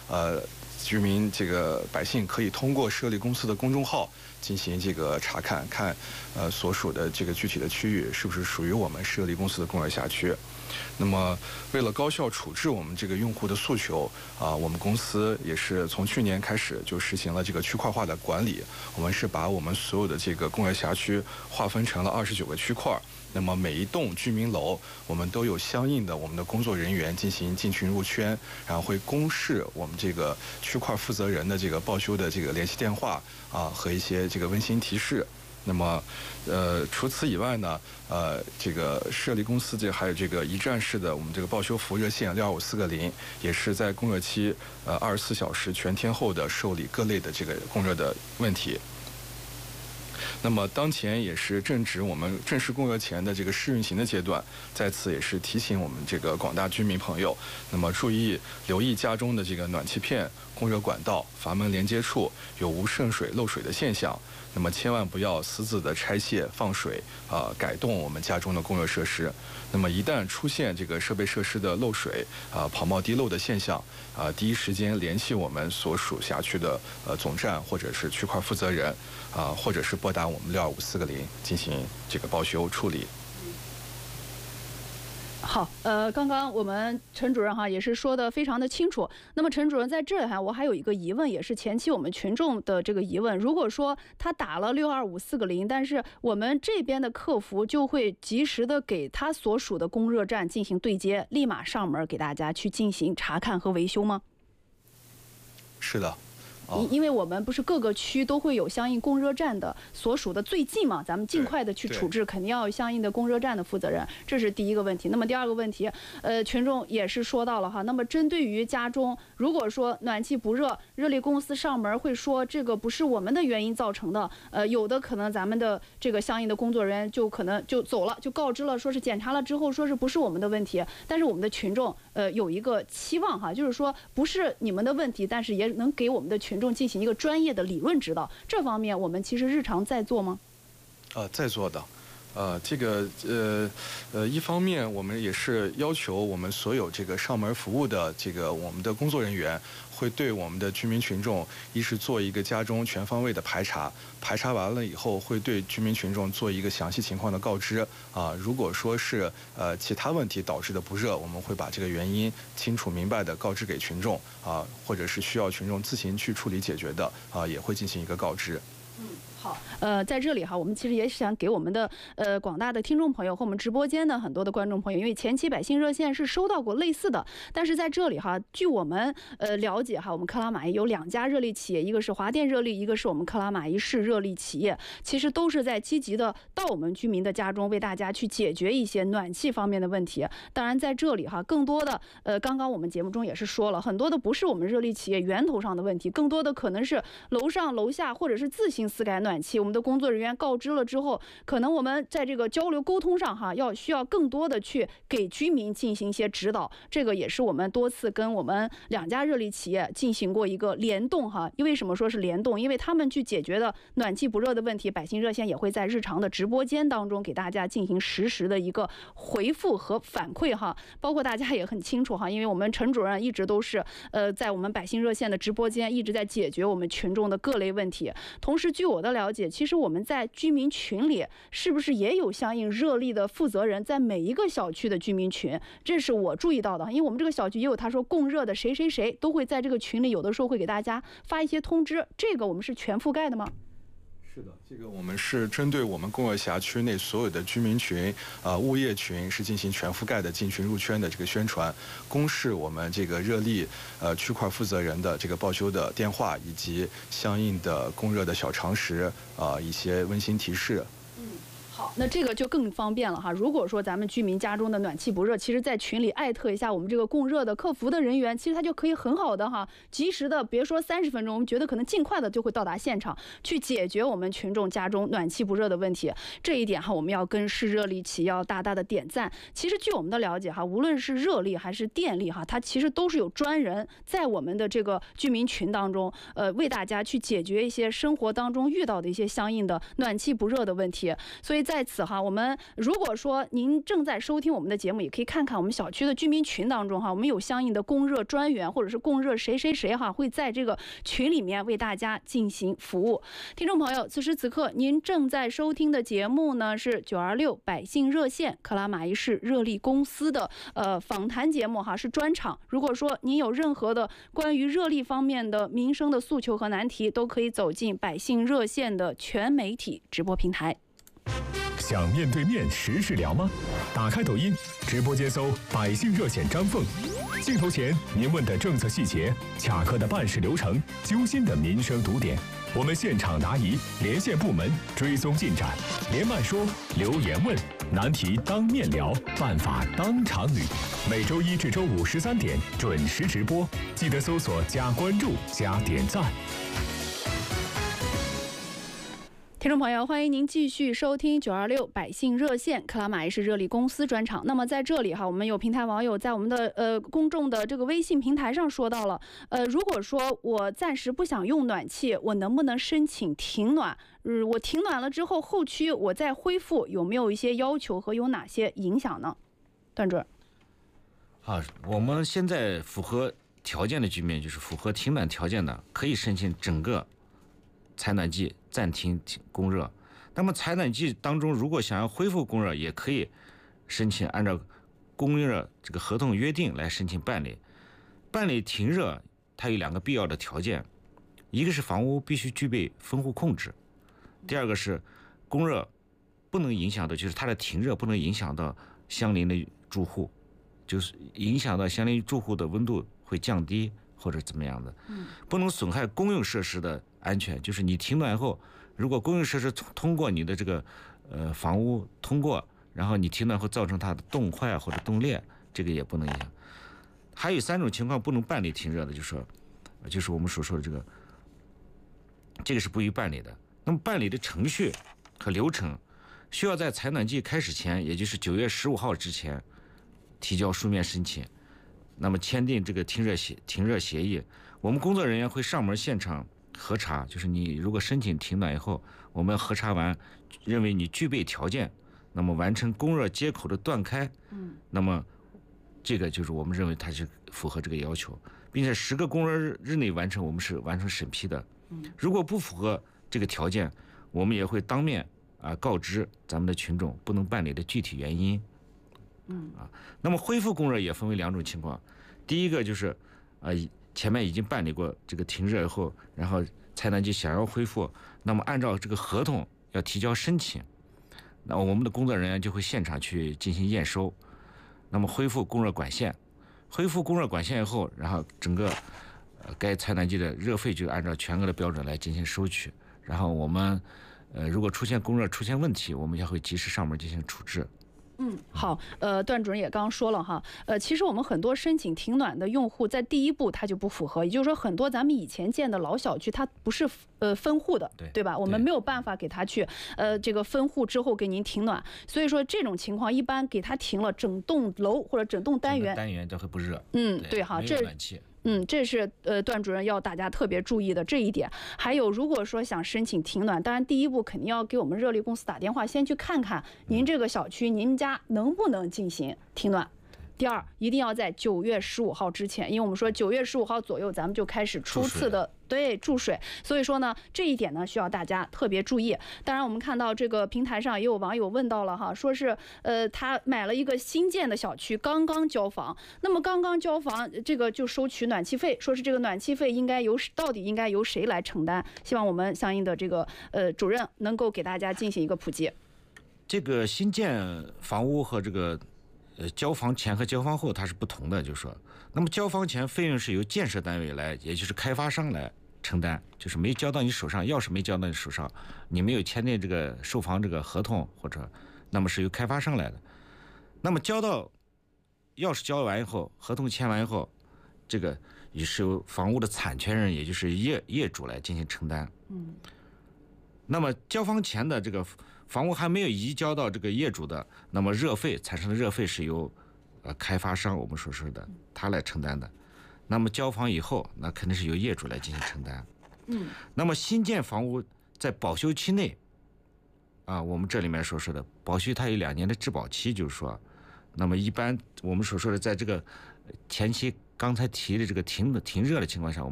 居民这个百姓可以通过设立公司的公众号进行这个查看，所属的这个具体的区域是不是属于我们设立公司的供热辖区。那么，为了高效处置我们这个用户的诉求我们公司也是从去年开始就实行了这个区块化的管理。我们是把我们所有的这个供热辖区划分成了29个区块。那么每一栋居民楼，我们都有相应的我们的工作人员进行进群入圈，然后会公示我们这个区块负责人的这个报修的这个联系电话和一些这个温馨提示。那么，除此以外呢，这个设立公司还有这个一站式的我们这个报修服务热线62540，也是在供热期24小时全天候的受理各类的这个供热的问题。那么当前也是正值我们正式供热前的这个试运行的阶段，在此也是提醒我们这个广大居民朋友，那么留意家中的这个暖气片、供热管道、阀门连接处有无渗水漏水的现象，那么千万不要私自的拆卸放水改动我们家中的供热设施。那么一旦出现这个设备设施的漏水跑冒滴漏的现象第一时间联系我们所属辖区的总站或者是区块负责人或者是拨打我们62540进行这个报修处理。 好，刚刚我们陈主任也是说的非常的清楚。那么陈主任在这我还有一个疑问，也是前期我们群众的这个疑问。如果说他打了62540，但是我们这边的客服就会及时的给他所属的供热站进行对接，立马上门给大家去进行查看和维修吗？ 是的。 因为我们不是各个区都会有相应供热站的所属的最近嘛，咱们尽快的去处置，肯定要有相应的供热站的负责人，这是第一个问题。那么第二个问题，群众也是说到了那么针对于家中，如果说暖气不热，热力公司上门会说这个不是我们的原因造成的，有的可能咱们的这个相应的工作人员就可能就走了，就告知了，说是检查了之后说是不是我们的问题，但是我们的群众有一个期望就是说不是你们的问题，但是也能给我们的群众进行一个专业的理论指导，这方面我们其实日常在做吗？ 在做的。这个一方面我们也是要求我们所有这个上门服务的这个我们的工作人员会对我们的居民群众一是做一个家中全方位的排查，排查完了以后会对居民群众做一个详细情况的告知如果说是其他问题导致的不热，我们会把这个原因清楚明白的告知给群众或者是需要群众自行去处理解决的也会进行一个告知。 好，在这里我们其实也想给我们的广大的听众朋友和我们直播间的很多的观众朋友，因为前期百姓热线是收到过类似的，但是在这里据我们了解我们克拉玛依有2家热力企业，一个是华电热力，一个是我们克拉玛依市热力企业，其实都是在积极的到我们居民的家中为大家去解决一些暖气方面的问题。当然在这里更多的刚刚我们节目中也是说了，很多的不是我们热力企业源头上的问题，更多的可能是楼上楼下或者是自行私改暖气，我们的工作人员告知了之后，可能我们在这个交流沟通上需要更多的去给居民进行一些指导。这个也是我们多次跟我们2家热力企业进行过一个联动因为什么说是联动？因为他们去解决的暖气不热的问题，百姓热线也会在日常的直播间当中给大家进行实时的一个回复和反馈包括大家也很清楚因为我们陈主任一直都是在我们百姓热线的直播间一直在解决我们群众的各类问题。同时据我的了解，其实我们在居民群里是不是也有相应热力的负责人在每一个小区的居民群？这是我注意到的，因为我们这个小区也有他说供热的谁谁谁都会在这个群里，有的时候会给大家发一些通知，这个我们是全覆盖的吗？ 是的，这个我们是针对我们供热辖区内所有的居民群、物业群是进行全覆盖的进群入圈的这个宣传，公示我们这个热力区块负责人的这个报修的电话，以及相应的供热的小常识一些温馨提示。 好，那这个就更方便了如果说咱们居民家中的暖气不热，其实在群里艾特一下我们这个供热的客服的人员，其实他就可以很好的及时的，别说30分钟，我们觉得可能尽快的就会到达现场去解决我们群众家中暖气不热的问题。这一点我们要跟市热力企业要大大的点赞。其实据我们的了解无论是热力还是电力它其实都是有专人在我们的这个居民群当中为大家去解决一些生活当中遇到的一些相应的暖气不热的问题。所以在在此哈，我们如果说您正在收听我们的节目，也可以看看我们小区的居民群当中哈，我们有相应的供热专员或者是供热谁哈，会在这个群里面为大家进行服务。听众朋友，此时此刻您正在收听的节目呢是926百姓热线克拉玛依市热力公司的访谈节目哈，是专场。如果说您有任何的关于热力方面的民生的诉求和难题，都可以走进百姓热线的全媒体直播平台。 想面对面实时聊吗？打开抖音直播间搜百姓热线张凤，镜头前您问的政策细节，卡壳的办事流程，揪心的民生堵点，我们现场答疑，连线部门追踪进展，连麦说，留言问，难题当面聊，办法当场捋。每周一至周五13点准时直播，记得搜索加关注加点赞。 听众朋友，欢迎您继续收听926百姓热线克拉玛依市热力公司专场。那么在这里哈，我们有平台网友在我们的公众的这个微信平台上说到了，如果说我暂时不想用暖气，我能不能申请停暖？我停暖了之后，后期我再恢复，有没有一些要求和有哪些影响呢？段主任。 我们现在符合条件的居民，就是符合停暖条件的，可以申请整个采暖季暂停供热。那么采暖季当中，如果想要恢复供热，也可以申请按照供热这个合同约定来申请办理。办理停热，它有2个必要的条件，一个是房屋必须具备分户控制，第二个是供热不能影响的，就是它的停热不能影响到相邻的住户，就是影响到相邻住户的温度会降低或者怎么样的，不能损害公用设施的安全。就是你停暖后，如果公用设施通过你的这个房屋通过，然后你停暖后造成它的冻坏或者冻裂，这个也不能影响。还有3种情况不能办理停热的，就是我们所说的这个是不予办理的。那么办理的程序和流程，需要在采暖季开始前，也就是9月15号之前提交书面申请，那么签订这个停热协议。我们工作人员会上门现场核查，就是你如果申请停暖以后，我们核查完认为你具备条件，那么完成供热接口的断开，那么这个就是我们认为它是符合这个要求，并且10个工作日内完成，我们是完成审批的。如果不符合这个条件，我们也会当面告知咱们的群众不能办理的具体原因。那么恢复供热也分为2种情况，第一个就是前面已经办理过这个停热以后，然后采暖季想要恢复，那么按照这个合同要提交申请，那我们的工作人员就会现场去进行验收，那么恢复供热管线。恢复供热管线以后，然后整个该采暖季的热费就按照全额的标准来进行收取，然后我们如果出现供热出现问题，我们也会及时上门进行处置。 好，段主任也刚刚说了哈，其实我们很多申请停暖的用户在第一步它就不符合，也就是说很多咱们以前建的老小区它不是分户的，对吧？我们没有办法给它去这个分户之后给您停暖，所以说这种情况一般给它停了，整栋楼或者整栋单元都会不热。 对哈，这暖气。 这是段主任要大家特别注意的这一点。还有，如果说想申请停暖，当然第一步肯定要给我们热力公司打电话，先去看看您这个小区、您家能不能进行停暖。第二，一定要在9月15号之前，因为我们说9月15号左右咱们就开始初次的注水，所以说呢这一点呢需要大家特别注意。当然我们看到这个平台上也有网友问到了哈，说是他买了一个新建的小区，刚刚交房，那么刚刚交房这个就收取暖气费，说是这个暖气费到底应该由谁来承担？希望我们相应的这个主任能够给大家进行一个普及。 这个新建房屋和这个交房前和交房后它是不同的，就是说，那么交房前费用是由建设单位来，也就是开发商来承担，就是没交到你手上，钥匙没交到你手上，你没有签订这个售房这个合同或者，那么是由开发商来的。那么交到钥匙交完以后，合同签完以后，这个也是由房屋的产权人，也就是业主来进行承担。那么交房前的这个房屋还没有移交到这个业主的，那么产生的热费是由开发商我们所说的他来承担的。那么交房以后，那肯定是由业主来进行承担。那么新建房屋在保修期内， 我们这里面所说的保修它有2年的质保期，就是说，那么一般我们所说的在这个前期刚才提的这个停热的情况下，我们